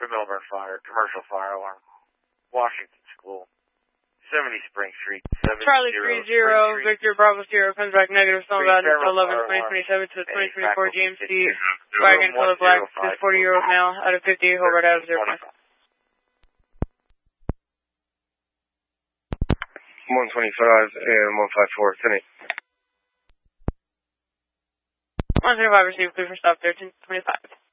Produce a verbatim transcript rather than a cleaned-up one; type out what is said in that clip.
the Melbourne Fire, commercial fire alarm. Washington School. seventy Spring Street. Charlie three zero, Victor Bravo Zero comes back negative, still about eleven twenty twenty-seven to the twenty twenty-four G M C wagon color black, this forty year old male out of fifty, Hobart Ave zero point five. one twenty-five and one five four, ten eight. one twenty-five received, clear for stop, thirteen twenty-five.